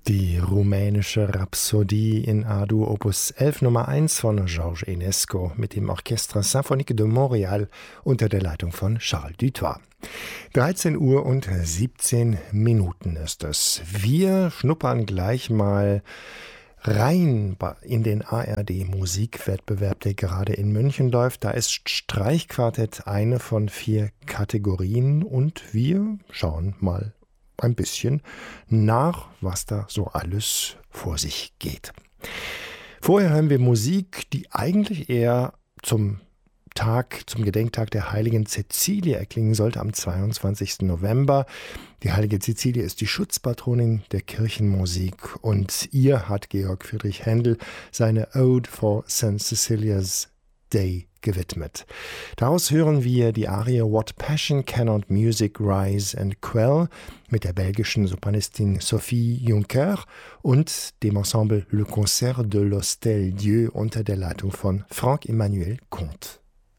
Die rumänische Rhapsodie in A-Dur Opus 11 Nummer 1 von Georges Enesco mit dem Orchestre Symphonique de Montréal unter der Leitung von Charles Dutoit. 13 Uhr und 17 Minuten ist es. Wir schnuppern gleich mal rein in den ARD-Musikwettbewerb, der gerade in München läuft. Da ist Streichquartett eine von 4 Kategorien und wir schauen mal ein bisschen nach, was da so alles vor sich geht. Vorher hören wir Musik, die eigentlich eher zum Gedenktag der heiligen Cäcilie erklingen sollte am 22. November. Die heilige Cäcilie ist die Schutzpatronin der Kirchenmusik und ihr hat Georg Friedrich Händel seine Ode for St. Cecilia's Day gewidmet. Daraus hören wir die Arie What Passion Cannot Music Rise and Quell mit der belgischen Sopranistin Sophie Juncker und dem Ensemble Le Concert de l'Hostel Dieu unter der Leitung von Franck-Emmanuel Comte.